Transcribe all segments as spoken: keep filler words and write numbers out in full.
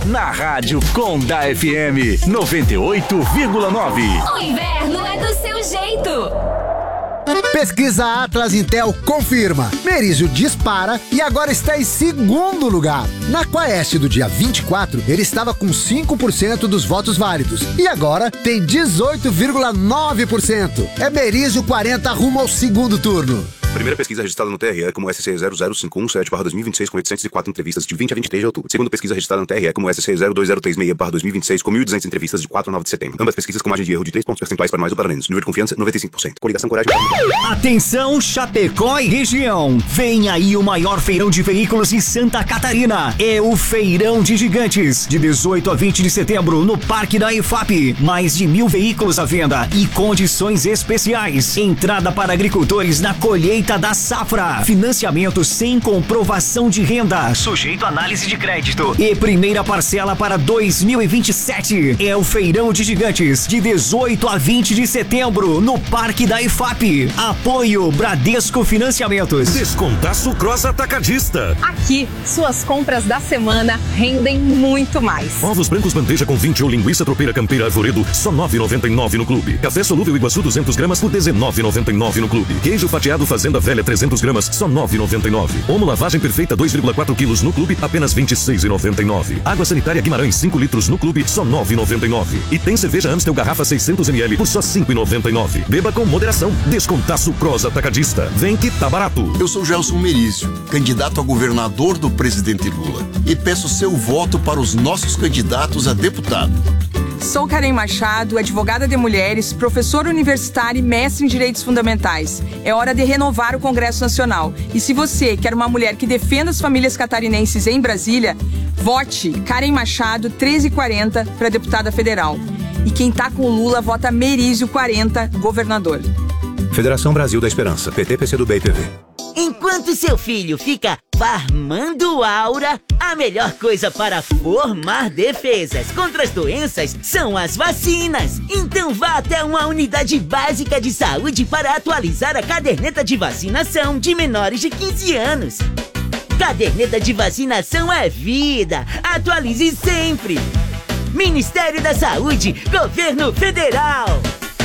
na Rádio Conda F M noventa e oito vírgula nove. O inverno é do seu jeito. Pesquisa Atlas Intel confirma. Merizio dispara e agora está em segundo lugar. Na Quaest do dia vinte e quatro, ele estava com cinco por cento dos votos válidos e agora tem dezoito vírgula nove por cento. É Merizio quarenta rumo ao segundo turno. Primeira pesquisa registrada no T R E como S C zero zero cinco um sete barra dois mil e vinte e seis com oitocentos e quatro entrevistas de vinte a vinte e três de outubro. Segunda pesquisa registrada no T R E como S C zero dois zero três seis barra dois mil e vinte e seis com mil e duzentas entrevistas de quatro a nove de setembro. Ambas pesquisas com margem de erro de três pontos percentuais para mais ou para menos. Nível de confiança noventa e cinco por cento. Coligação Coragem. Atenção Chapecó e região. Vem aí o maior feirão de veículos de Santa Catarina. É o Feirão de Gigantes. De dezoito a vinte de setembro no Parque da E F A P. Mais de mil veículos à venda e condições especiais. Entrada para agricultores na colheita da safra. Financiamento sem comprovação de renda, sujeito a análise de crédito. E primeira parcela para dois mil e vinte e sete. É o Feirão de Gigantes, de dezoito a vinte de setembro, no Parque da E F A P. Apoio Bradesco Financiamentos. Descontaço Cross Atacadista. Aqui, suas compras da semana rendem muito mais. Ovos brancos bandeja com vinte ou linguiça tropeira campeira arvoredo, só nove reais e noventa e nove centavos no clube. Café solúvel Iguaçu duzentas gramas por dezenove reais e noventa e nove centavos no clube. Queijo fatiado Fazenda Velha trezentas gramas, só nove reais e noventa e nove centavos. Omo lavagem perfeita dois vírgula quatro quilos no clube, apenas vinte e seis reais e noventa e nove centavos. Água sanitária Guimarães cinco litros no clube, só nove reais e noventa e nove centavos. E tem cerveja Amstel garrafa seiscentos mililitros por só cinco reais e noventa e nove centavos. Beba com moderação. Descontaço Cross Atacadista. Vem que tá barato. Eu sou Gelson Merizio, candidato a governador do presidente Lula, e peço seu voto para os nossos candidatos a deputado. Sou Karen Machado, advogada de mulheres, professora universitária e mestre em direitos fundamentais. É hora de renovar o Congresso Nacional. E se você quer uma mulher que defenda as famílias catarinenses em Brasília, vote Karen Machado treze quarenta para deputada federal. E quem tá com Lula, vota Merizio quarenta, governador. Federação Brasil da Esperança, P T, P C do B e P V. Enquanto seu filho fica farmando aura, a melhor coisa para formar defesas contra as doenças são as vacinas. Então vá até uma unidade básica de saúde para atualizar a caderneta de vacinação de menores de quinze anos. Caderneta de vacinação é vida. Atualize sempre. Ministério da Saúde, Governo Federal.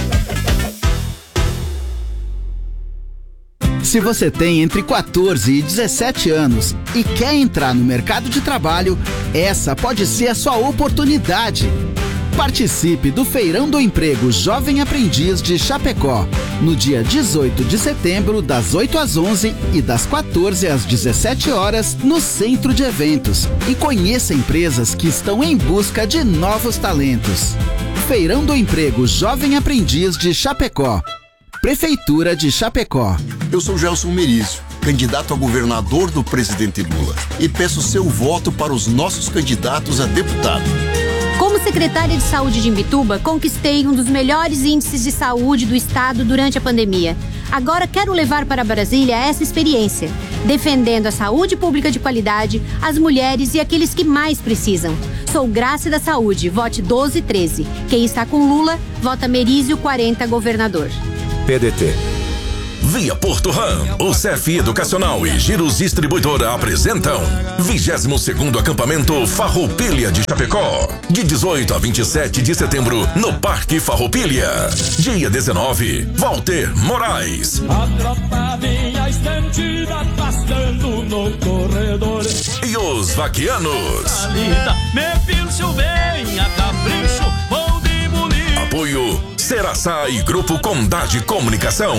Se você tem entre quatorze e dezessete anos e quer entrar no mercado de trabalho, essa pode ser a sua oportunidade. Participe do Feirão do Emprego Jovem Aprendiz de Chapecó, no dia dezoito de setembro, das oito às onze e das quatorze às dezessete horas, no Centro de Eventos. E conheça empresas que estão em busca de novos talentos. Feirão do Emprego Jovem Aprendiz de Chapecó. Prefeitura de Chapecó. Eu sou Gelson Merizio, candidato a governador do presidente Lula, e peço seu voto para os nossos candidatos a deputado. Como secretária de saúde de Imbituba, conquistei um dos melhores índices de saúde do estado durante a pandemia. Agora quero levar para Brasília essa experiência, defendendo a saúde pública de qualidade, as mulheres e aqueles que mais precisam. Sou Graça da Saúde, vote doze treze. Quem está com Lula, vota Merizio quarenta, governador. P D T. Via Porto Ram, o C F Educacional e Giros Distribuidora apresentam vigésimo segundo acampamento Farroupilha de Chapecó, de dezoito a vinte e sete de setembro, no Parque Farroupilha. Dia dezenove, Walter Moraes. A tropa vinha estendida, passando no corredor. E os vaquianos. Linda, me pilcho, venha, capricho, vou de molir. Apoio Seraçá e Grupo Condade Comunicação.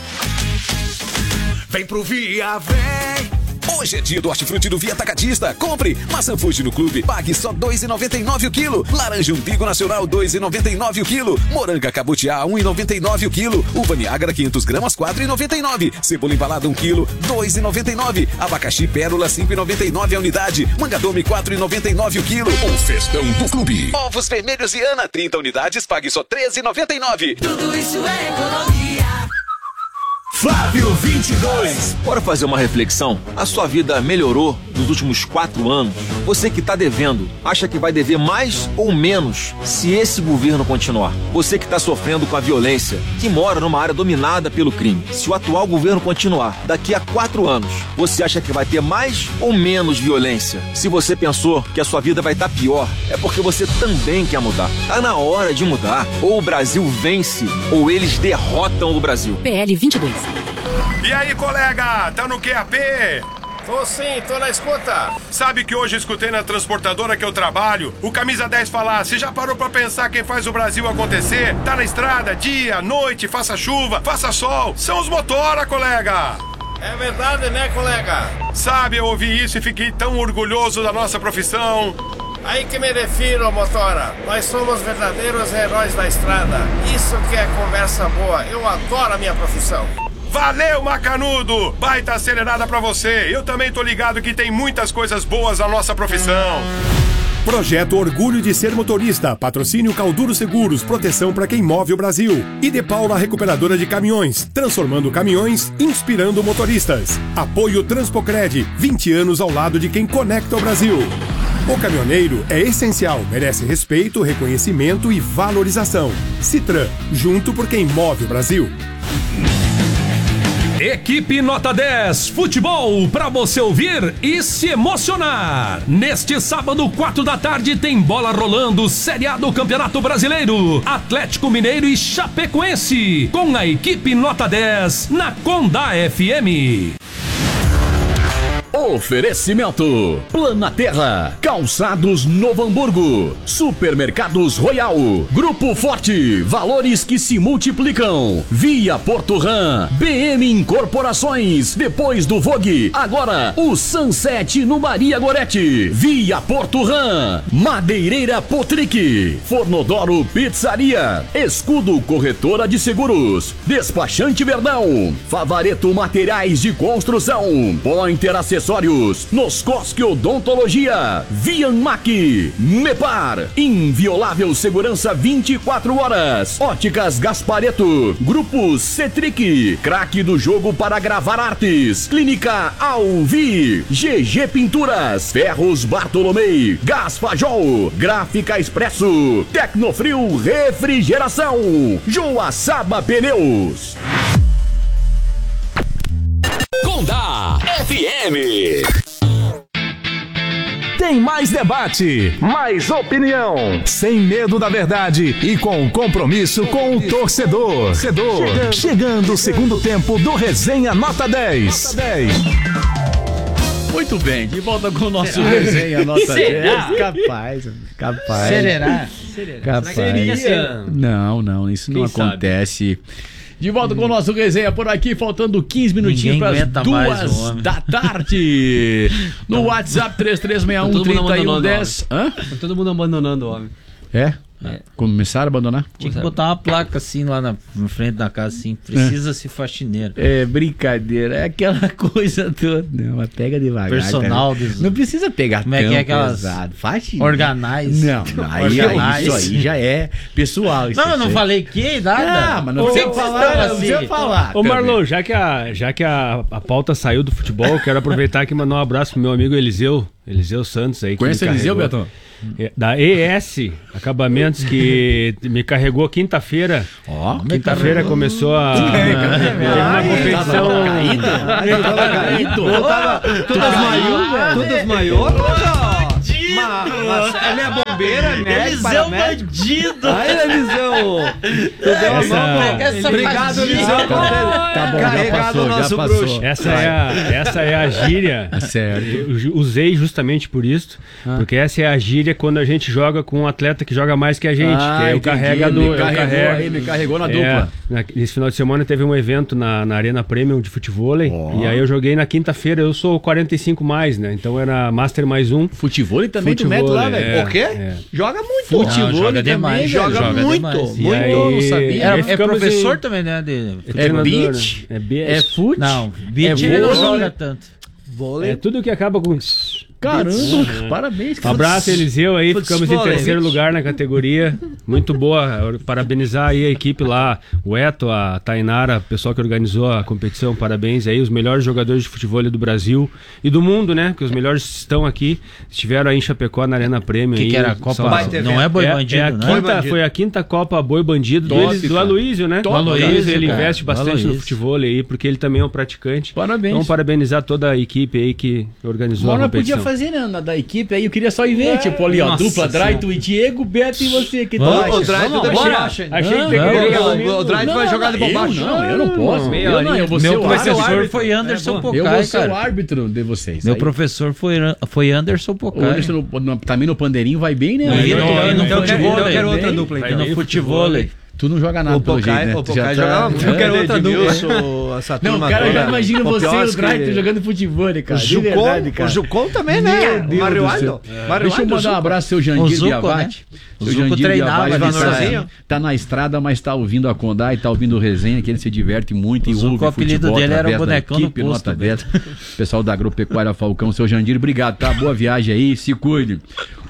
Vem pro Via, vem! Hoje é dia do hortifruti do Via Atacadista. Compre maçã Fuji no clube, pague só dois reais e noventa e nove o quilo. Laranja Umbigo Nacional, dois reais e noventa e nove o quilo. Moranga Cabutiá, um real e noventa e nove o quilo. Uva Niágara, quinhentas gramas, quatro reais e noventa e nove. Cebola embalada, um quilo, dois reais e noventa e nove. Abacaxi Pérola, cinco reais e noventa e nove a unidade. Mangadome, quatro reais e noventa e nove o quilo. O festão do clube. Ovos vermelhos e Ana, trinta unidades, pague só treze reais e noventa e nove. Tudo isso é economia. Flávio vinte e dois. Bora fazer uma reflexão? A sua vida melhorou nos últimos quatro anos? Você que está devendo, acha que vai dever mais ou menos se esse governo continuar? Você que está sofrendo com a violência, que mora numa área dominada pelo crime, se o atual governo continuar, daqui a quatro anos, você acha que vai ter mais ou menos violência? Se você pensou que a sua vida vai estar pior, é porque você também quer mudar. Tá na hora de mudar. Ou o Brasil vence, ou eles derrotam o Brasil. P L vinte e dois. E aí, colega, tá no Q A P? Tô sim, tô na escuta. Sabe que hoje eu escutei na transportadora que eu trabalho o Camisa dez falar: você já parou pra pensar quem faz o Brasil acontecer? Tá na estrada, dia, noite, faça chuva, faça sol. São os motora, colega. É verdade, né, colega? Sabe, eu ouvi isso e fiquei tão orgulhoso da nossa profissão. Aí que me refiro, motora. Nós somos verdadeiros heróis da estrada. Isso que é conversa boa. Eu adoro a minha profissão. Valeu, Macanudo! Baita acelerada pra você. Eu também tô ligado que tem muitas coisas boas na nossa profissão. Projeto Orgulho de Ser Motorista. Patrocínio Calduro Seguros. Proteção para quem move o Brasil. E De Paula Recuperadora de Caminhões. Transformando caminhões, inspirando motoristas. Apoio Transpocred. vinte anos ao lado de quem conecta o Brasil. O caminhoneiro é essencial, merece respeito, reconhecimento e valorização. Citran, junto por quem move o Brasil. Equipe Nota dez, futebol pra você ouvir e se emocionar. Neste sábado, quatro da tarde, tem bola rolando, Série A do Campeonato Brasileiro. Atlético Mineiro e Chapecoense, com a equipe Nota dez, na Condá F M. Oferecimento: Plana Terra, Calçados Novo Hamburgo, Supermercados Royal, Grupo Forte, valores que se multiplicam, Via Porto Ram, B M Incorporações, depois do Vogue, agora o Sunset no Maria Gorete, Via Porto Ram, Madeireira Potric, Fornodoro Pizzaria, Escudo Corretora de Seguros, Despachante Verdão, Favareto Materiais de Construção, Pointer Acessórios, Noscosque Odontologia, Vianmac, Mepar, Inviolável Segurança vinte e quatro horas, Óticas Gaspareto, Grupo Cetric, Craque do Jogo para Gravar Artes, Clínica Alvi, G G Pinturas, Ferros Bartolomei, Gás Fajol, Gráfica Expresso, Tecnofrio Refrigeração, Joaçaba Pneus. Condá F M. Tem mais debate, mais opinião, sem medo da verdade e com compromisso com o torcedor. torcedor. Chegando o segundo tempo do Resenha Nota dez. Nota dez. Muito bem, de volta com o nosso Será? Resenha Nota dez. Capaz, capaz. Será? Capaz. Seria? Não, não, isso Quem não sabe? acontece. De volta com o nosso resenha por aqui, faltando quinze minutinhos para as duas da tarde. No WhatsApp três três seis um, três um um zero. Hã? Todo mundo abandonando o homem. É? É. Começaram a abandonar? Tinha que botar uma placa assim lá na, na frente da casa, assim. Precisa-se é. faxineiro. É brincadeira, é aquela coisa toda. Não, mas pega devagar. Personal. Dos... Não precisa pegar Como é que é aquelas pesado. Faxineiro. Organize. Não, aí, Organize. Isso aí já é pessoal. Não, eu não falei que, nada. Ah, mas não precisa falar. Não precisa falar. Ô Marlon, já que, a, já que a, a pauta saiu do futebol, quero aproveitar aqui e mandar um abraço pro meu amigo Eliseu. Eliseu Santos aí. Conhece o Eliseu, Betão? Da E S Acabamentos, que me carregou quinta-feira. Ó, oh, quinta-feira começou a. Teve uma competição. Tava caído. Todas maior, todas maior. Ela é bombeira, né? Eliseu bandido. Aí, Eliseu. Tu deu a mão. Obrigado, Eliseu. Tá bom, carregado o nosso bruxo. Essa é a, essa é a gíria. Certo. Eu usei justamente por isso, ah. porque essa é a gíria quando a gente joga com um atleta que joga mais que a gente. Ah, que é o carregador. Me carregou, carrego, aí, me carregou na é, dupla. Na, nesse final de semana teve um evento na, na Arena Premium de futevôlei. Oh. E aí eu joguei na quinta-feira. Eu sou quarenta e cinco mais, né? Então era Master mais um. Futevôlei também tu mete lá, velho. É, Por quê? É. Joga muito. Futebol joga demais. Joga, joga muito. Demais. Muito, aí, não sabia. É, é professor em... também, né? De... É beach? Né? É beach. É fute? Não, beach é ele não joga tanto. Vôlei. É tudo que acaba com... Caramba, Beats. parabéns. Um abraço, Eliseu, aí, ficamos em terceiro lugar na categoria, muito boa, parabenizar aí a equipe lá, o Eto, a Tainara, o pessoal que organizou a competição, parabéns aí, os melhores jogadores de futebol do Brasil e do mundo, né, que os melhores estão aqui, estiveram aí em Chapecó, na Arena Prêmio. Que aí, que era a Copa? só, Não é Boi é, Bandido, é a né? quinta, Bandido. Foi a quinta Copa Boi Bandido Top, do, do cara. Aloysio, né? Top, o Aloysio, ele cara. investe bastante Aloysio. no futebol aí, porque ele também é um praticante. Parabéns. Então, parabenizar toda a equipe aí que organizou Agora a competição. podia fazer, né, na da equipe aí, eu queria só ir ver, tipo ali, ó, Nossa dupla, Senhora. Draito e Diego, Beto e você, que Vamos, tal? o Draito Vamos, de achei- borracha. Achei que Não, tem que não, pegar não, comigo. o Draito Não, vai não, jogar de eu borracha. Não, eu não posso. Meia Eu não, horinha. eu vou Meu ser o professor árbitro. foi Anderson Eu Pocai, vou ser cara. o árbitro de vocês. Meu aí. professor foi, foi Anderson O Pocai. Anderson no- no- também no pandeirinho vai bem, né? E Vai no- bem, e no vai bem. futevôlei. Vai Eu quero bem. outra dupla, Vai então. bem. No futevôlei. Tu não joga nada O pelo Pocai- jeito, né? o Tu já Pocai tá- jogava muito. É, Eu quero outra Edmilson, dupla. Essa Não, turma cara, eu já toda. imagino você e o Popioski. Draito jogando futebol, cara. O de Jucon- verdade, cara. o Jucon também, né? Meu O Deus Mário do Aldo. céu. Mário Deixa eu Aldo, mandar um Zuco. abraço ao seu O Jandir Zuco, Biavati. né? Seu O Zuco Jandir treinava Biavati no tá, Sozinho. tá na estrada, mas tá ouvindo a Condá e tá ouvindo o resenha, que ele se diverte muito e O Zuco, ouve o apelido futebol dele era o através da bonecão no equipe, posto, nota velho. dez. Pessoal da Agropecuária Falcão, seu Jandir, obrigado, tá? Boa viagem aí, se cuide.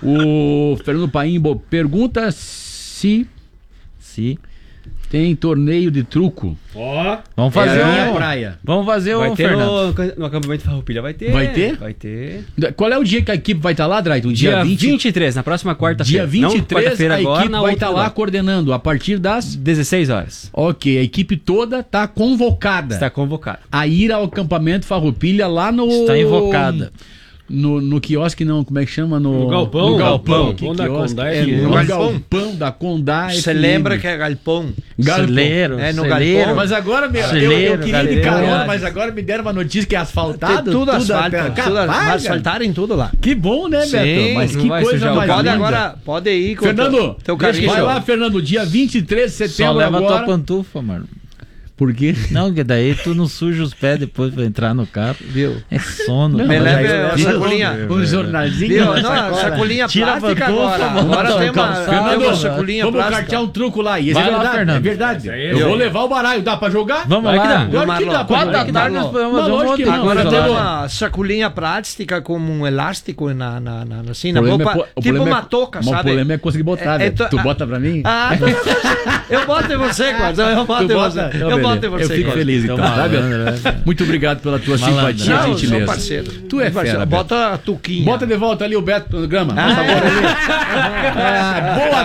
O Fernando Paimbo pergunta se... Se... Tem torneio de truco. Ó, Vamos fazer é a minha um- praia. Vamos fazer vai o ter Fernando. no, no acampamento Farroupilha, vai ter. Vai ter? Vai ter. Qual é o dia que a equipe vai estar lá, Draito? Dia vinte e três, na próxima quarta-feira. Dia Não vinte e três, quarta-feira a agora, equipe na vai outra estar lá agora. coordenando a partir das... dezesseis horas. Ok, a equipe toda está convocada. Está convocada. A ir ao acampamento Farroupilha lá no... Está invocada. No, no quiosque, não, como é que chama? No, No galpão. No galpão. Galpão. Que Galpão da quiosque? Condá É, F M. no No galpão. galpão. da Condá Você F M. lembra que é galpão? Galpão. Celeiro, É, no celeiro. galpão. Mas agora, me, eu, eu Celeiro, queria ir de galera. carona, mas agora me deram uma notícia que é asfaltado. Tem tudo asfalto. a pé. Tudo, Capaz, mas cara. asfaltaram em tudo lá. Que bom, né, Sim, Beto? Mas não que vai coisa sujar o mais pode linda. agora, pode ir com Fernando, teu, teu deixa- carinho. vai lá, Fernando, dia vinte e três de Só setembro leva agora. tua pantufa, mano. Por quê? Não, que daí tu não suja os pés depois pra entrar no carro. Viu? É sono. Não, Me mas leve aí- a Viu? sacolinha. Um jornalzinho. Viu? na Não, sacola. sacolinha Tira a plástica pantufa, agora. bota Agora no tem uma- calçado. tem uma Fernando, sacolinha vamos plástica. cartear um truco lá. E isso Vai é lá, verdade. Fernando. É verdade. aí, Eu eu- vou levar o baralho. Dá pra jogar? Vamos Vai lá. que dá. Claro que Marlon. dá pra Quatro jogar. da tarde nós podemos Mas fazer um lógico que monte. não. Agora Mas tem eu- uma sacolinha plástica com um elástico na, na, na, assim, na problema é roupa. po- o Tipo problema uma é- touca, mas sabe? o problema é conseguir botar, É- é velho. tu- Tu bota pra mim? Ah, tu- eu boto em você, Guarda. Eu boto Tu em bota? você. Então, Eu beleza. boto em você. Eu fico Guarda. feliz então, Então, tá, malandro, Beto? né? Muito obrigado pela tua Malandro. simpatia Não, e eu gentileza. sou parceiro. Tu é Parceiro. fera, Beto. Bota a tuquinha. Bota de volta ali o Beto no grama. Ah. Por favor, ali. Ah, boa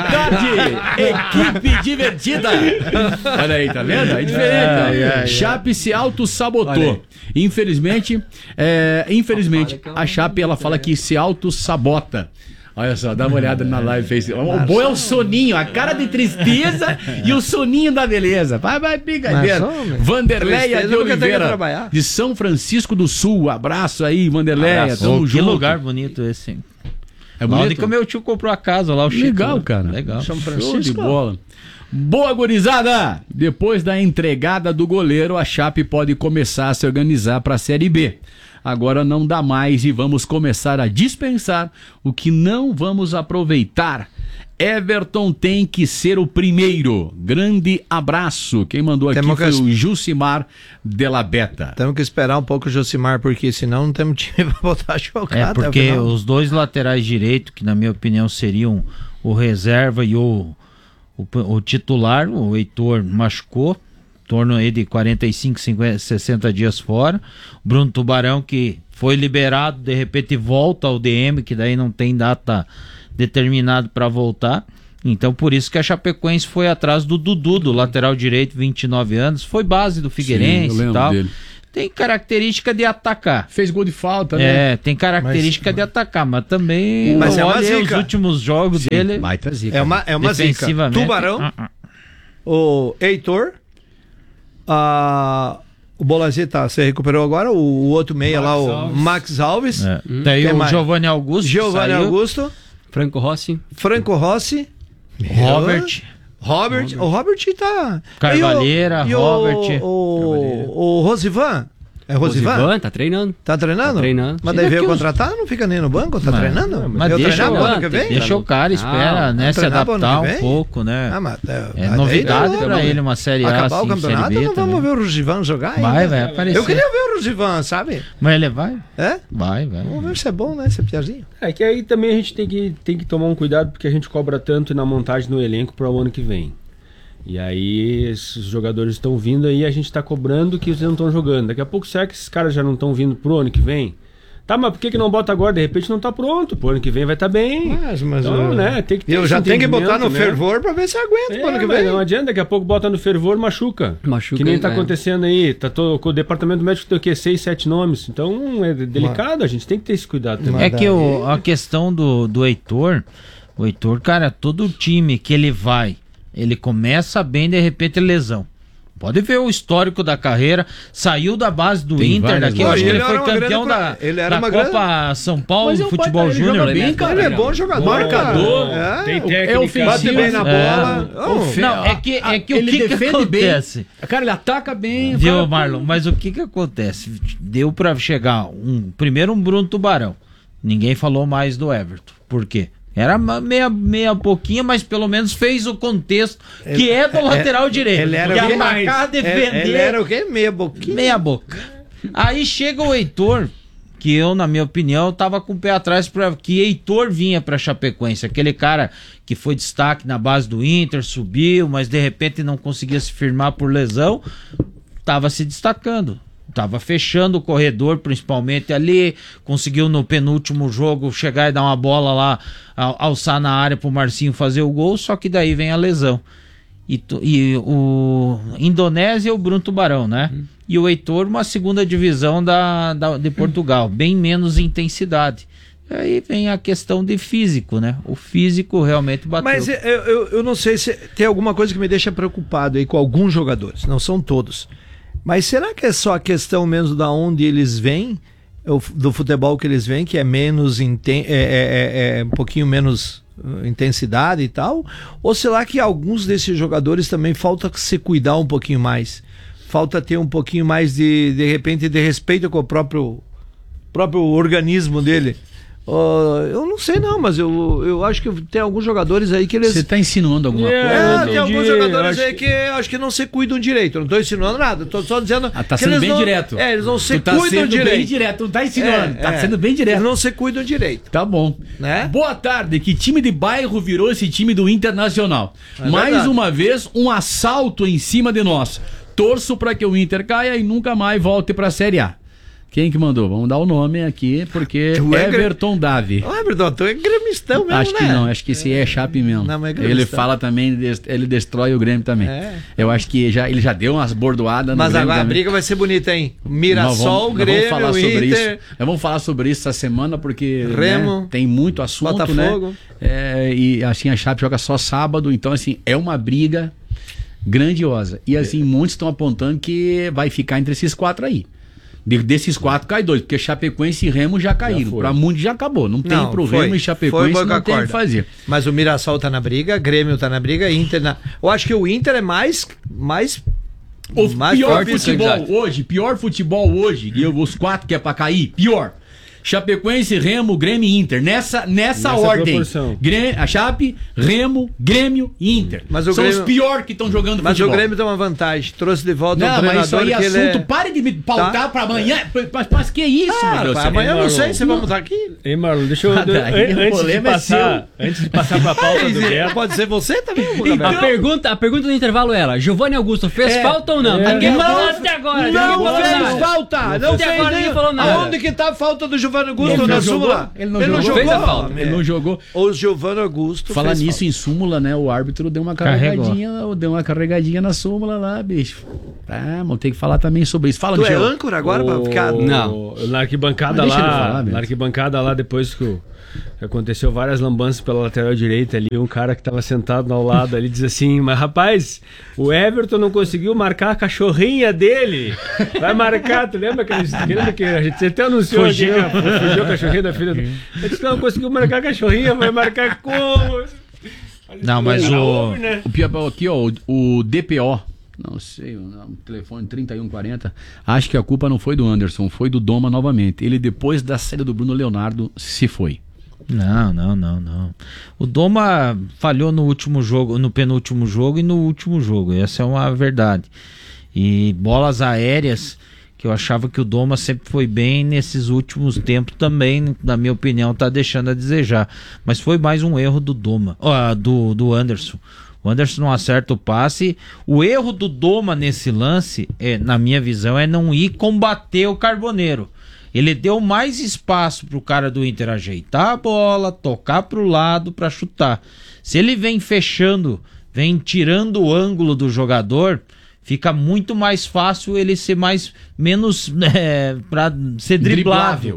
tarde, equipe divertida. Olha aí, tá vendo? É diferente. Ai, ai, ai. Chape se Olha aí. auto-sabotou. Infelizmente, é, infelizmente, a Chape ela fala que se auto-sabota. Olha só, dá uma olhada na live face. O bom é o soninho, a cara de tristeza e o soninho da beleza. Vai, vai, brincadeira. Mas, homem, Vanderleia tristeza de nunca tem que Oliveira, trabalhar. de São Francisco do Sul. Abraço aí, Vanderleia. Abraço. Tamo Oh, que junto. lugar bonito esse. É Lá bonito? onde que o meu tio comprou a casa lá, o Chico. Legal, cara. Legal. São Francisco. Show de bola. Boa, gurizada! Depois da entregada do goleiro, a Chape pode começar a se organizar para a Série B. Agora não dá mais e vamos começar a dispensar o que não vamos aproveitar. Everton tem que ser o primeiro. Grande abraço. Quem mandou aqui Temos foi que- o Jucimar Della Beta. Temos que esperar um pouco o Josimar, porque senão não temos time pra botar a jogar. É, até o porque final. os dois laterais direito, que na minha opinião seriam o reserva e o, o, o titular, o Heitor machucou, em torno aí de quarenta e cinco, cinquenta, sessenta dias fora. O Bruno Tubarão, que foi liberado, de repente volta ao D M, que daí não tem data determinada para voltar. Então por isso que a Chapecoense foi atrás do Dudu, do lateral direito, vinte e nove anos, foi base do Figueirense Sim, eu lembro e tal. dele. Tem característica de atacar. Fez gol de falta, né? É, tem característica Mas- de atacar, mas também Mas não é uma olha os zica. últimos jogos Sim, dele. baita zica. É uma, é uma zica. defensivamente, Tubarão, ah, ah. o Heitor, a... o Bolazita se recuperou agora, o, o outro meia Max lá, o Alves. Max Alves. É. Daí Quem o mais? Giovanni Augusto. Giovanni saiu. Augusto, Franco Rossi. Franco Rossi, Robert. Robert, o Robert tá. Carvalheira, E o- Robert. E o, o, o Rosivan. É Rosivan? Rosivan, tá treinando. Tá treinando? Tá treinando. Mas daí veio contratar, não fica nem no banco, tá Mas- treinando? mas Veio deixa treinar o- pro ano que vem? deixa o cara, espera, Ah, né, se treinar pro ano adaptar que um vem? pouco, né? Ah, mas, é, É mas novidade daí, pra né, ele, uma Série A, acabar assim, o campeonato, Série B não vamos ver o Rosivan jogar Vai, ainda. vai aparecer. Eu queria ver o Rosivan, sabe? Mas ele vai? É? Vai, vai. Vamos ver se é bom, né, esse piazinho. É que aí também a gente tem que, tem que tomar um cuidado, porque a gente cobra tanto na montagem do elenco para o ano que vem. E aí esses jogadores estão vindo aí, a gente está cobrando que eles não estão jogando. Daqui a pouco, será que esses caras já não estão vindo pro ano que vem? Tá, mas por que, que não bota agora? De repente não tá pronto. Pro ano que vem vai estar tá bem. Mas, mas então, eu, né, tem que ter eu esse já tenho que botar no entendimento, né? fervor pra ver se aguenta É, pro ano que mas vem. não adianta, daqui a pouco bota no fervor, machuca. Machuca, que nem tá é. acontecendo aí. Tá todo, com o departamento médico tem o quê? Seis, sete nomes. Então é delicado, a gente tem que ter esse cuidado também. É que o, a questão do, do Heitor, o Heitor, cara, todo time que ele vai, ele começa bem, de repente lesão. Pode ver o histórico da carreira, saiu da base do Tem Inter, várias daqui, eu acho que ele Ele foi era uma campeão grande da, pro- ele era da uma Copa grande- São Paulo Mas é um Futebol baita- ele Júnior. joga bem, cara. Ele é bom jogador, Marcador, cara. tem É, técnica, é ofensivo, bate bem na bola. É. Oh, Ofe- Não, é que, é que o ele que, que defende acontece? bem. Cara, ele ataca bem. Viu, cara, Marlon? Mas o que que acontece? Deu pra chegar um primeiro um Bruno Tubarão. Ninguém falou mais do Everton. Por quê? Era uma meia, meia pouquinha, mas pelo menos fez o contexto que é do lateral direito. Ele era que o quê? atacar, defender. Ele, ele era o quê? Meia boquinha? Meia boca. Aí chega o Heitor, que eu, na minha opinião, tava com o pé atrás para que Heitor vinha pra Chapecoense. Aquele cara que foi destaque na base do Inter, subiu, mas de repente não conseguia se firmar por lesão, tava se destacando. Tava fechando o corredor, principalmente ali, conseguiu no penúltimo jogo chegar e dar uma bola lá, al- alçar na área pro Marcinho fazer o gol, só que daí vem a lesão. E, tu- e o Indonésia é o Bruno Tubarão, né? Uhum. E o Heitor, uma segunda divisão da, da- de Portugal, bem menos intensidade. Aí vem a questão de físico, né? O físico realmente bateu. Mas eu, eu, eu não sei se tem alguma coisa que me deixa preocupado aí com alguns jogadores, não são todos. Mas será que é só a questão mesmo da onde eles vêm, o- do futebol que eles vêm, que é menos inten é, é- é- é um pouquinho menos uh, intensidade e tal? Ou será que alguns desses jogadores também falta se cuidar um pouquinho mais? Falta ter um pouquinho mais de, de repente, de respeito com o próprio, próprio organismo dele? Uh, eu não sei não, mas eu, eu acho que tem alguns jogadores aí que eles... Você está insinuando alguma É, coisa? tem alguns jogadores aí que acho que não se cuidam direito. Eu não tô insinuando nada, tô só dizendo. Ah, tá que sendo eles bem não, direto. É, eles não se Tu tá cuidam sendo direito. bem direto, não tá insinuando, É, tá é. sendo bem direto. Eles não se cuidam direito. Tá bom. Né? Boa tarde. Que time de bairro virou esse time do Internacional? É Mais verdade. uma vez, um assalto em cima de nós. Torço para que o Inter caia e nunca mais volte para a Série A. Quem que mandou? Vamos dar o nome aqui, porque Tu é Everton Davi. Ô, Everton, tu é gremistão mesmo, Acho que né? não, acho que esse é Chape mesmo. Não, mas é ele gremistão. fala também, ele destrói o Grêmio também. É. Eu acho que já, ele já deu umas bordoadas no Mas Grêmio agora a também. briga vai ser bonita, hein? Nós Mirassol, vamos, nós Grêmio, vamos falar sobre Inter. isso. Nós vamos falar sobre isso essa semana porque Remo, né, tem muito assunto, Botafogo. né? É, e assim a Chape joga só sábado, então assim é uma briga grandiosa. E assim muitos estão apontando que vai ficar entre esses quatro aí. De- desses quatro cai dois, porque Chapecoense e Remo já caíram. foi. Para muitos já acabou. Não tem Não, pro foi. Remo e Foi Chapecoense boa não tem o corda. que fazer. Mas o Mirassol tá na briga, Grêmio tá na briga, Inter na... Eu acho que o Inter é mais... mais... O mais pior forte futebol candidato. hoje, pior futebol hoje, e os quatro que é pra cair, pior. Chapecoense, Remo, Grêmio e Inter. Nessa, nessa, Nessa ordem. proporção. Grêmio, a Chape, Remo, Grêmio e Inter. Mas o São Grêmio- os piores que estão jogando Mas futebol. o Grêmio tem uma vantagem, trouxe de volta um Não, treinador mas isso aí é que assunto. ele é... Pare de me pautar Tá. pra amanhã. Mas, mas que isso, Ah, meu Deus do céu? amanhã eu não Marlon. sei se vamos estar aqui. Ei, Marlon, deixa eu. Ah, daí an- o antes, de problema é passar, antes de passar pra pauta do Beto. Pode ser você também, Então, a, pergunta, a pergunta do intervalo era: Giovanni Augusto fez É. falta ou não? É. Ninguém Não, falou até agora. ninguém Não falou fez nada. falta! Não Até fez agora nem- ninguém falou nada. Aonde que tá a falta do Giovanni Augusto Ele na não jogou? súmula? Ele não Ele não jogou? jogou. Fez a falta. Ele não jogou. O Giovanni Augusto Falar fez nisso falta. em súmula, né? O árbitro deu uma Carregou. carregadinha, deu uma carregadinha na súmula lá, bicho. Ah, vamos ter que falar também sobre isso. Fala, Tu é Michel. âncora agora pra ficar... Não. Na arquibancada Mas deixa ele lá, falar, Beto. na arquibancada lá, depois que o- que aconteceu várias lambanças pela lateral direita ali, um cara que tava sentado ao lado ali diz assim: mas rapaz, o Everton não conseguiu marcar a cachorrinha dele. Vai marcar, tu lembra que, eles, lembra que a gente até anunciou aqui, Fugiu. né? Fugiu a cachorrinha da filha do... Ele disse que não conseguiu marcar a cachorrinha, vai marcar como? Não, mas o... Né? O pior- aqui, ó, o, o D P O Não sei, o telefone trinta e um quarenta. Acho que a culpa não foi do Anderson, foi do Doma novamente. Ele, depois da saída do Bruno Leonardo, se foi. Não, não, não, não. O Doma falhou no último jogo, no penúltimo jogo e no último jogo. Essa é uma verdade. E bolas aéreas, que eu achava que o Doma sempre foi bem, nesses últimos tempos também, na minha opinião, tá deixando a desejar. Mas foi mais um erro do Doma, ó, do, do Anderson. O Anderson não acerta o passe. O erro do Doma nesse lance, é, na minha visão, é não ir combater o Carboneiro. Ele deu mais espaço pro cara do Inter ajeitar a bola, tocar pro lado para chutar. Se ele vem fechando, vem tirando o ângulo do jogador, fica muito mais fácil ele ser mais menos é, para ser driblável.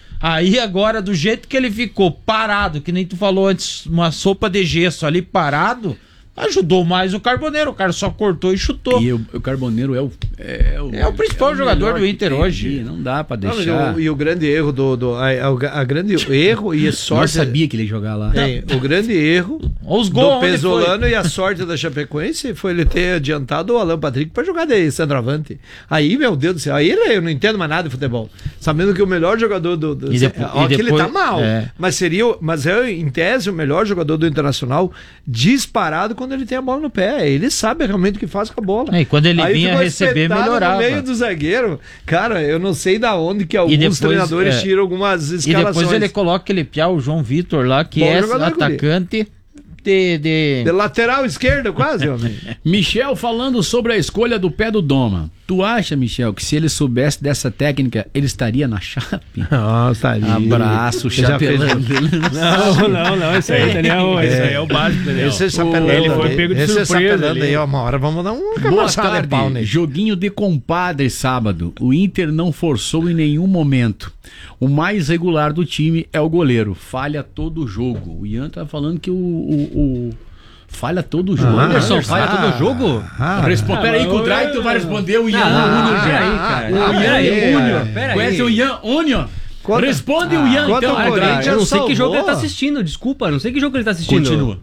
Aí agora, do jeito que ele ficou parado, que nem tu falou antes, uma sopa de gesso ali parado, ajudou mais o Carboneiro. O cara só cortou e chutou. E o, o Carboneiro é o, é o, é o principal é o jogador do Inter hoje. Ali, não dá pra deixar. Não, e, o, e o grande erro do. do a, a, a grande erro e a sorte. Eu sabia que ele ia jogar lá. É, o grande erro Os do Pesolano e a sorte da Chapecoense foi ele ter adiantado o Alan Patrick pra jogar de centroavante. Aí, meu Deus do céu, aí eu não entendo mais nada de futebol. Sabendo que o melhor jogador do. do e depois, ó, e que depois, ele tá mal. É. Mas seria. Mas é, em tese, o melhor jogador do Internacional disparado quando ele tem a bola no pé. Ele sabe realmente o que faz com a bola. É, e quando ele aí vinha receber, melhorava. No meio do zagueiro, cara, eu não sei da onde que alguns depois, treinadores é, tiram algumas escalações. E depois ele coloca aquele piá, o João Vitor lá, que Bom é atacante de, de... de lateral esquerdo, quase, homem. Michel falando sobre a escolha do pé do Doma. Tu acha, Michel, que se ele soubesse dessa técnica, ele estaria na Chape? Não, estaria. Abraço, chapelando. Não, não, não, isso aí, Daniel, é. Isso aí é o básico, Daniel. Esse é chapelando. Ele foi pego de esse surpresa é ali. Aí, ó, uma hora vamos dar um Boa tarde, pau, né? Joguinho de compadre sábado. O Inter não forçou em nenhum momento. O mais regular do time é o goleiro. Falha todo o jogo. O Ian tá falando que o... o, o... falha todo o jogo. Ah, Anderson, falha ah, todo o jogo? Ah, Responde, pera aí que o Drai tu vai responder o Ian ah, Union. Pera aí, cara. O Ah, Ian aí, Union. pera Conhece aí. o Ian Union? Quando, Responde ah, o Ian, então. O Cara, eu não sei que jogo ele tá assistindo, desculpa, não sei que jogo ele tá assistindo. Continua.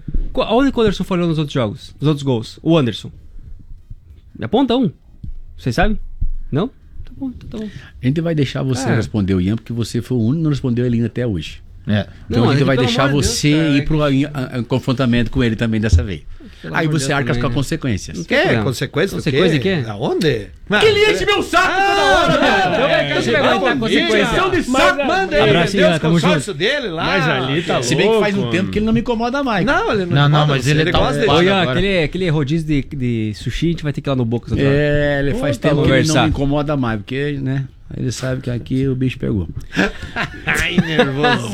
Onde o Anderson falhou nos outros jogos? Nos outros gols? O Anderson. Me aponta um. Vocês sabem? Não? Tá bom, tá bom. A gente vai deixar você é. responder o Ian, porque você foi o único que não respondeu ele ainda até hoje. É. Então Não, a gente vai pelo deixar amor de você Deus, ir pro a, a, a, confrontamento com ele também dessa vez. Pelo Aí amor você de Deus arca também, com né? consequências. Não Que? Não. Consequência do Consequência de quê? quê? Aonde? Que ele enche meu saco toda hora, velho! É, Você vai vai aguentar dar consequência. consequência de saco, manda aí! Abraço, Deus, Ian, tamo consórcio dele lá. Mas ali tá Se bem que faz um louco, tempo que ele não me incomoda mais. Não, ele não, Não, não, incomoda mas você, ele tá gosta ocupado dele. Olha, agora. aquele, aquele rodízio de, de sushi, a gente vai ter que ir lá no Boca. É, ele faz Puta, tempo que ele não conversar. me incomoda mais, porque, né? Ele sabe que aqui o bicho pegou. Ai, nervoso.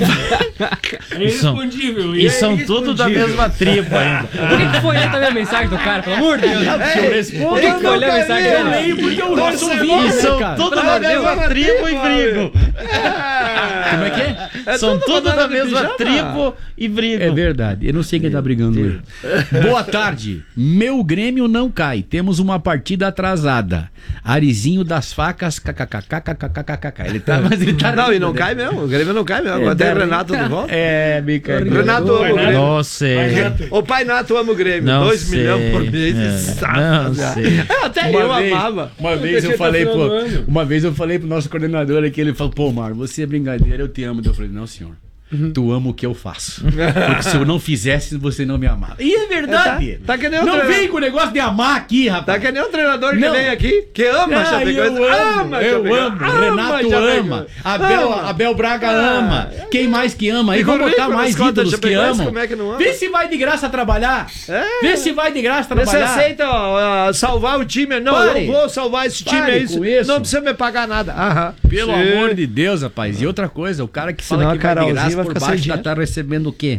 É irrespondível. E são tudo da mesma tribo ainda. Por que, que foi ler também a mensagem do cara? Pelo amor de Deus. Eu respondo. Por que, que foi ler a mensagem Eu dele? leio porque eu Não, sou você vídeo, vai- né, São cara? tudo Pelo da amor de Deus. mesma tribo e brigam. Como é que é? É São tudo tudo da mandado de mesma pijama. tribo e brigam. É verdade. Eu não sei quem tá brigando hoje. Boa tarde. Meu Grêmio não cai. Temos uma partida atrasada. Arizinho das facas. kkkkkkkk. Ele tá, mas ele tá. Não, e não cai mesmo. O Grêmio não cai mesmo. Agora tem o Renato de volta. É, bica. Renato ama o Grêmio. Não sei. O Pai Nato ama o Grêmio. Não Dois sei. milhões por mês. É, Saco, não já. sei. Até Uma eu vez, amava. Uma vez eu falei, pô, uma vez eu falei pro nosso coordenador aqui, ele falou, pô, Mário, você é brincadeira, eu te amo. Eu falei, não, senhor. Tu ama o que eu faço. Porque se eu não fizesse, você não me amava. E é verdade. É, tá, tá que nem o não treinador. vem com o negócio de amar aqui, rapaz. Tá que nem o treinador que Não. vem aqui, que ama a Ah, Chapecoense. eu amo, ama a eu Chapecoense. amo. Ama Renato a Chapecoense. ama. Abel, Ama. Abel Braga Ah. ama. Quem mais que ama? Aí E vamos com o botar Rico mais nas costas da ídolos que Chapecoense, amam. como é que não ama? Vê se vai de graça trabalhar. É. Vê se vai de graça Você trabalhar. aceita ó, salvar o time? Não, Pare. eu vou salvar esse time. Pare É isso. com isso. Não precisa me pagar nada. Aham. Pelo Sim. amor de Deus, rapaz. E outra coisa, o cara que Senão fala a que vai de Carolzinha graça vai por ficar sem baixo já dinheiro. tá recebendo o quê?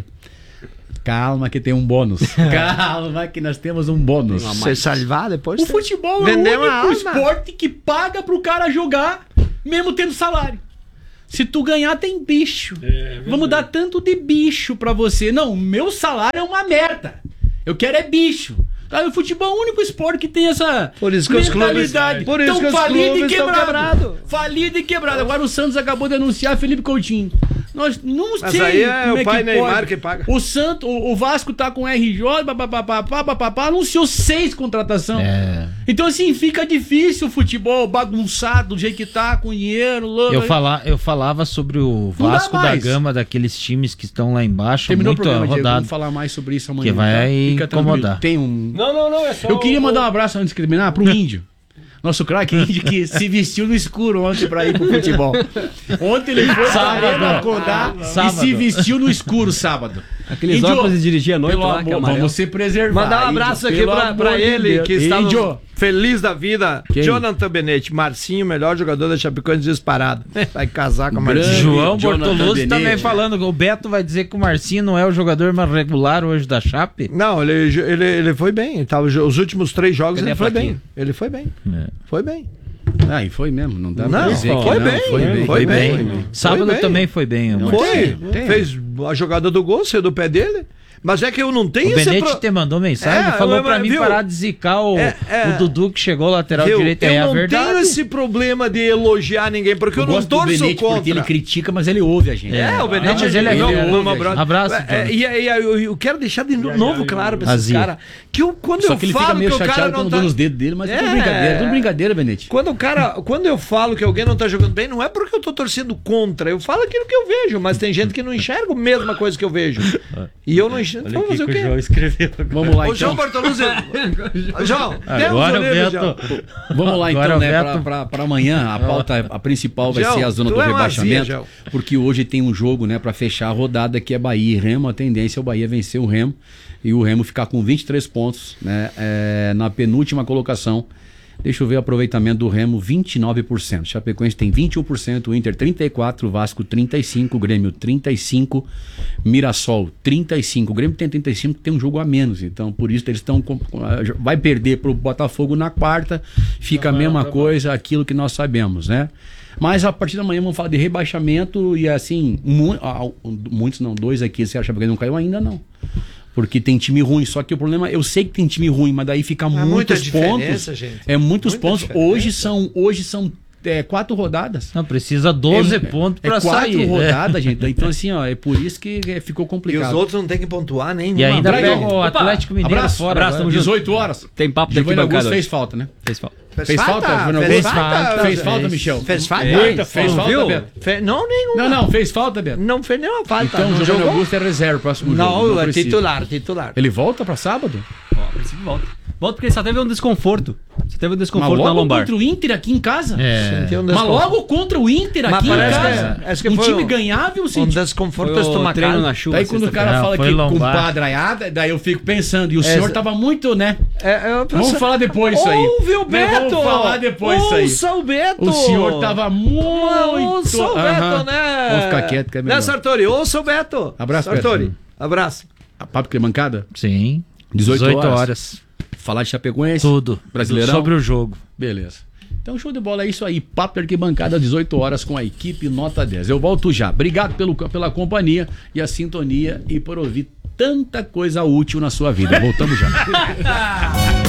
Calma que tem um bônus. Calma que nós temos um bônus. Você salvar depois? O tem- futebol Vender é o uma único alma. esporte que paga pro cara jogar, mesmo tendo salário. Se tu ganhar, tem bicho. Vamos dar tanto de bicho pra você. Não, o meu salário é uma merda. Eu quero é bicho. Cara, o futebol é o único esporte que tem essa Por isso que os clubes- mentalidade. por isso Tão que os falido clubes e estão quebrado. quebrados. Falido e quebrado. Agora o Santos acabou de anunciar Felipe Coutinho. Nós não Mas sei aí é como o é pai que Neymar pode. que paga. O Santo, o, o Vasco tá com R J, papapá, papapá, anunciou seis contratações. É. Então assim, fica difícil o futebol bagunçado, do jeito que tá, com dinheiro, louco. Eu, fala, eu falava sobre o Não dá Vasco da mais. Gama, daqueles times que estão lá embaixo, Terminou o muito programa, Diego, rodado. vamos falar mais sobre isso amanhã. Que vai tá? Fica tranquilo. incomodar. Tem um... Não, não, não, é só. Eu queria o- mandar um abraço antes de terminar pro Índio. Nosso craque Índio que se vestiu no escuro ontem pra ir pro futebol. Ontem ele foi pra Arena acordar e Sábado. se vestiu no escuro sábado. Aqueles Índio, óculos de dirigir à noite pelo lá, que é amor, amarelo. vamos se preservar. Mandar um abraço Índio, aqui pelo pra, amor pra de ele, Deus. que está no- Índio, feliz da vida. Quem? Jonathan Benetti, Marcinho, melhor jogador da Chapecoense disparado. Vai casar com a Grande Marcinho. João Jonathan Bortoluzzi também Benetti. falando que o Beto vai dizer que o Marcinho não é o jogador mais regular hoje da Chape. Não, ele, ele, ele foi bem. Ele tava, os últimos três jogos Cadê ele a foi plaquinha? bem. Ele foi bem. É. Foi bem. Ah, e foi mesmo, não dá Não, pra dizer que foi não. bem, foi bem. foi bem. bem. Sábado bem. também foi bem. o Foi. Marcinho. tem. Fez a jogada do gol, saiu do pé dele. Mas é que eu não tenho O esse Benete pro- te mandou mensagem, É, falou mas, pra mim viu? parar de zicar o, É, é. o Dudu que chegou lateral Viu? direito. Eu É a não verdade. tenho esse problema de elogiar ninguém, porque eu, Eu não gosto do torço Benete contra. porque ele critica, mas ele ouve a gente. É, o Benete Não, mas ele é não, ele não, ouve, não, gente. Abraço, É, Jonathan. e aí eu, eu quero deixar de novo claro pra esses Azia. caras que eu, quando Só eu que ele falo fica meio que o cara chateado não quando tá... dou nos dedos dele, mas é tudo É. brincadeira, tudo brincadeira, Benete. Quando o cara, quando eu falo que alguém não tá jogando bem, não é porque eu tô torcendo contra, eu falo aquilo que eu vejo, mas tem gente que não enxerga a mesma coisa que eu vejo. E eu não enxergo. Então, fazer o quê? escreveu. Vamos lá, Ô, João então. Bortoluzzi. João, Agora o temos o livro, Beto. João. Vamos lá, Agora então, o né, Beto- pra, pra, pra amanhã, a pauta a principal vai João, ser a zona tu do é uma rebaixamento, azia, João. porque hoje tem um jogo, né, pra fechar a rodada, que é Bahia e Remo. A tendência é o Bahia vencer o Remo e o Remo ficar com vinte e três pontos, né, é, na penúltima colocação. Deixa eu ver o aproveitamento do Remo, vinte e nove por cento. Chapecoense tem vinte e um por cento, o Inter trinta e quatro por cento, Vasco trinta e cinco por cento, Grêmio trinta e cinco por cento, Mirassol trinta e cinco por cento. O Grêmio tem trinta e cinco por cento, tem um jogo a menos. Então, por isso, eles estão. com- com- Vai perder pro Botafogo na quarta, fica a mesma coisa, aquilo que nós sabemos, né? Mas a partir da manhã vamos falar de rebaixamento e assim, mu- ah, muitos não, dois aqui, você acha que não caiu ainda? Não. Porque tem time ruim, só que o problema, eu sei que tem time ruim, mas daí fica muita muitos pontos. diferença, gente. É muitos Muita pontos. diferença. Hoje são, hoje são é, quatro rodadas. Não, precisa doze É- pontos é pra quatro sair. rodadas, gente. Então assim, ó, é por isso que é, ficou E complicado. os outros não tem que pontuar nem E ainda Abraço. pega o Atlético Mineiro Abraço, fora. abraço, agora. tamo junto. dezoito horas. Tem papo daqui Giovanni bancada Augusto hoje. fez falta, né? Fez falta. Fez falta, Giovanni Fez Augusto? falta. Fez falta, Michel? Fez falta. Muita Fez falta, viu? Beto? Fe- Não, nenhuma. Não, não, fez falta, Beto? Não fez nenhuma falta. Então o não Giovanni jogou? Augusto é reserva, próximo Não, jogo. é precisa. titular, titular. Ele volta pra sábado? Ó, a princípio volta. Volta porque ele só teve um desconforto. Só teve um Mas desconforto na logo lombar. contra o Inter aqui em casa? É. Sentiu um Mas desconforto. logo contra o Inter Mas aqui em parece casa? que- acho que um foi time um- ganhável, Um senti. desconforto Foi o estomacal. treino na chuva. Daí quando o cara Não, fala foi que lombar. compadraiada, daí eu fico pensando, e o É, senhor exa- tava muito, né? É, eu Vamos penso- falar depois isso aí. Ouve o Né, Beto! Vamos falar depois isso aí. Ouça o Beto! O senhor tava muito... Ouça o Beto, Aham. né? Vamos ficar quieto que é melhor. Né, Sartori? Ouça o Beto! Abraço, Sartori. Beto. Abraço. A Papo que é bancada? Sim. dezoito dezoito horas. horas. Falar de Chapecoense? Tudo. Brasileirão? Sobre o jogo. Beleza. Então, show de bola, é isso aí. Papo Arquibancada, dezoito horas com a equipe Nota dez. Eu volto já. Obrigado pelo, pela companhia e a sintonia e por ouvir tanta coisa útil na sua vida. Voltamos já.